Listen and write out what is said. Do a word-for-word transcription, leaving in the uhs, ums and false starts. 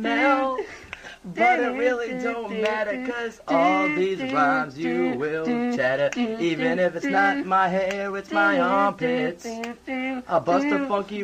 smell. But it really don't matter, cause all these rhymes you will chatter. Even if it's not my hair, it's my armpits. I bust a funky